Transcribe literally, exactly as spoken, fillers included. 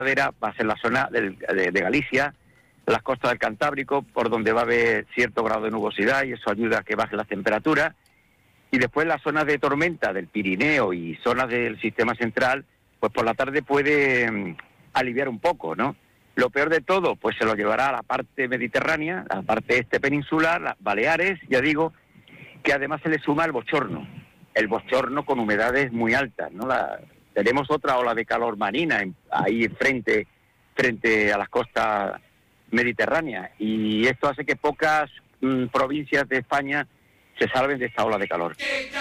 va a ser la zona del, de, de Galicia, las costas del Cantábrico, por donde va a haber cierto grado de nubosidad y eso ayuda a que bajen las temperaturas. Y después las zonas de tormenta del Pirineo y zonas del sistema central, pues por la tarde puede mm, aliviar un poco, ¿no? Lo peor de todo, pues se lo llevará a la parte mediterránea, a la parte este peninsular, las Baleares, ya digo, que además se le suma el bochorno, el bochorno con humedades muy altas, ¿no? La, tenemos otra ola de calor marina en, ahí frente, frente a las costas mediterráneas, y esto hace que pocas mm, provincias de España se salven de esta ola de calor.